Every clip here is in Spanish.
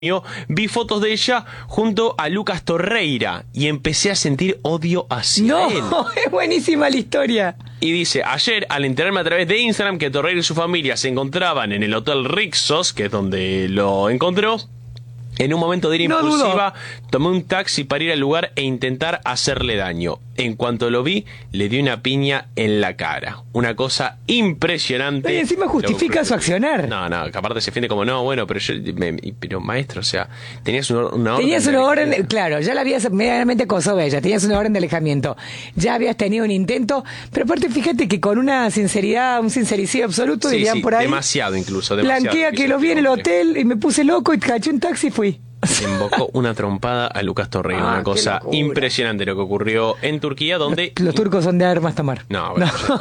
vi fotos de ella junto a Lucas Torreira y empecé a sentir odio hacia él. No, es buenísima la historia. Y dice, ayer al enterarme a través de Instagram que Torreira y su familia se encontraban en el Hotel Rixos, que es donde lo encontró, en un momento de ira impulsiva, tomé un taxi para ir al lugar e intentar hacerle daño. En cuanto lo vi, le di una piña en la cara. Una cosa impresionante. Y encima justifica su accionar. No, que aparte se defiende como, no, bueno, pero maestro, o sea, tenías una orden. Tenías una orden, claro, ya la habías medianamente acosado a ella, tenías una orden de alejamiento. Ya habías tenido un intento, pero aparte fíjate que con una sinceridad, un sincericidio absoluto, sí, dirían por ahí. Demasiado incluso. Blanquea que lo vi en el hotel y me puse loco y caché un taxi y fui. Invocó una trompada a Lucas Torreira. Una cosa impresionante lo que ocurrió en Turquía, donde... Los turcos son de armas tomar. No,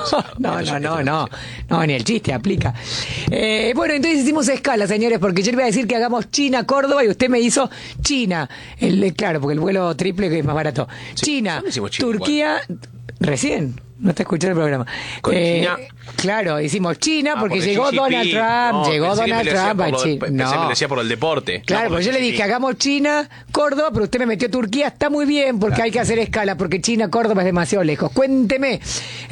ni el chiste aplica. Bueno, entonces hicimos escala, señores, porque yo le iba a decir que hagamos China-Córdoba y usted me hizo China. Claro, porque el vuelo triple que es más barato. Sí, China, Turquía, recién. No te escuché el programa. Con China. Claro, hicimos China porque llegó Donald Trump. Llegó Donald Trump a China. Pensé que me decía por el deporte. Claro, pues yo le dije, hagamos China, Córdoba, pero usted me metió Turquía. Está muy bien porque hay que hacer escala, porque China, Córdoba es demasiado lejos. Cuénteme,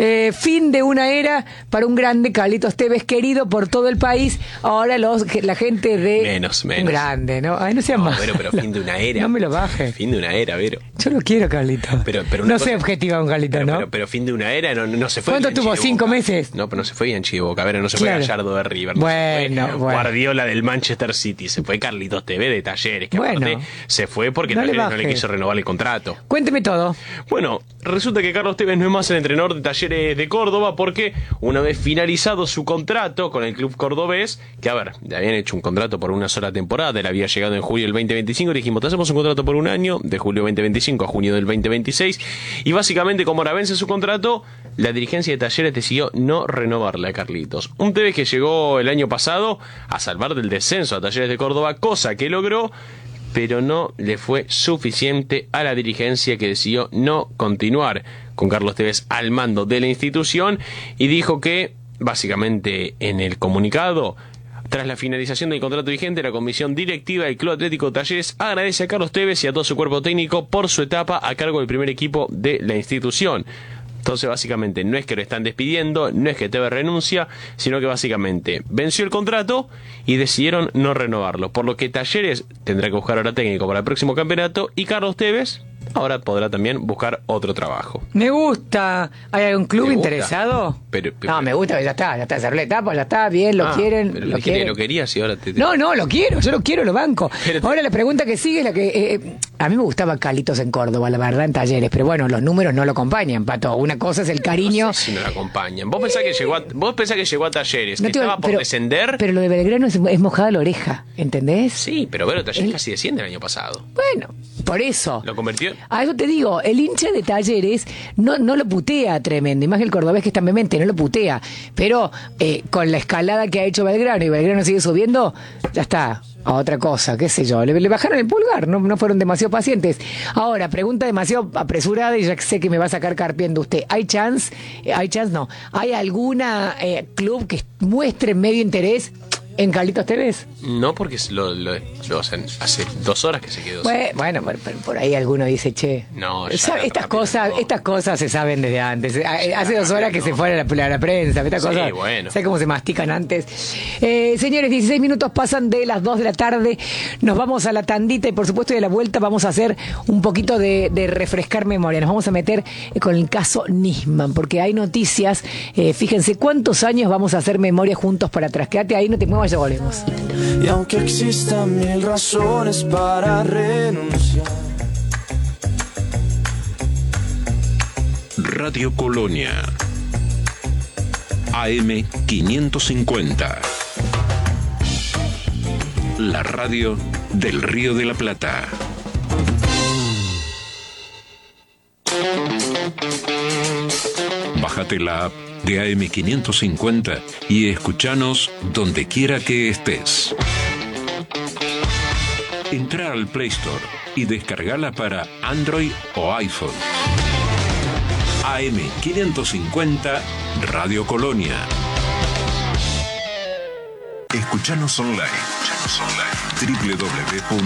fin de una era para un grande Carlitos Tevez, querido por todo el país. Ahora la gente de... Menos. Un grande, ¿no? Ay, no sea más. Pero fin de una era. No me lo baje. Fin de una era, Vero. Yo lo quiero, Carlitos. Pero no sé objetiva un Carlitos, ¿no? Pero fin de una era no se fue. ¿Cuánto tuvo? 5 meses. No, pero no se fue Bianchi de Boca. A ver, no se fue Gallardo de River. Bueno. Guardiola del Manchester City. Se fue Carlitos Tevez de Talleres. Que aparte se fue porque Talleres no le quiso renovar el contrato. Cuénteme todo. Bueno, resulta que Carlos Tevez no es más el entrenador de Talleres de Córdoba porque una vez finalizado su contrato con el club cordobés, que a ver, le habían hecho un contrato por una sola temporada, él había llegado en julio del 2025, le dijimos, te hacemos un contrato por un año, de julio 2025 a junio del 2026, y básicamente como ahora vence su contrato, la dirigencia de Talleres decidió no renovarle a Carlitos. Un Tevez que llegó el año pasado a salvar del descenso a Talleres de Córdoba, cosa que logró, pero no le fue suficiente a la dirigencia, que decidió no continuar con Carlos Tevez al mando de la institución y dijo que, básicamente en el comunicado, tras la finalización del contrato vigente, la comisión directiva del Club Atlético Talleres agradece a Carlos Tevez y a todo su cuerpo técnico por su etapa a cargo del primer equipo de la institución. Entonces, básicamente, no es que lo están despidiendo, no es que Tevez renuncia, sino que básicamente venció el contrato y decidieron no renovarlo. Por lo que Talleres tendrá que buscar ahora técnico para el próximo campeonato y Carlos Tevez ahora podrá también buscar otro trabajo. Me gusta. ¿Hay algún club interesado? Pero, no, me gusta, ya está, cerró la etapa, ya está, bien, lo quieren. Pero lo quieren. Lo querías y ahora te... No, lo quiero, yo lo quiero, lo banco. Ahora la pregunta que sigue es la que... a mí me gustaba Carlitos en Córdoba, la verdad, en Talleres, pero bueno, los números no lo acompañan, Pato. Una cosa es el cariño... No sé si no lo acompañan. ¿Vos pensás que llegó a Talleres, que estaba por descender? Pero lo de Belgrano es mojada la oreja, ¿entendés? Sí, pero bueno, Talleres casi desciende el año pasado. Bueno, por eso. ¿Lo convirtió? A eso te digo, el hincha de Talleres no lo putea tremendo, y más que el cordobés que está en Memente, no lo putea, pero con la escalada que ha hecho Belgrano y Belgrano sigue subiendo, ya está, a otra cosa, qué sé yo, le bajaron el pulgar, no fueron demasiado pacientes. Ahora, pregunta demasiado apresurada y ya sé que me va a sacar carpiendo usted, ¿hay chance no? ¿Hay alguna club que muestre medio interés en Carlitos Tevez? No, porque hace 2 horas que se quedó. Bueno, por ahí alguno dice, che. No, estas cosas se saben desde antes. Hace 2 horas que se fue a la prensa. Estas cosas, bueno. ¿sabes cómo se mastican antes? Señores, 16 minutos pasan de las 2 de la tarde. Nos vamos a la tandita y por supuesto de la vuelta vamos a hacer un poquito de refrescar memoria. Nos vamos a meter con el caso Nisman, porque hay noticias. Fíjense cuántos años vamos a hacer memoria juntos para atrás. Quédate ahí, no te muevas, ya volvemos. Y aunque existan 1000 razones para renunciar. Radio Colonia AM 550. La radio del Río de la Plata. Bájate la app de AM550 y escuchanos donde quiera que estés. Entra al Play Store y descargala para Android o iPhone. AM550 Radio Colonia. Escuchanos online. www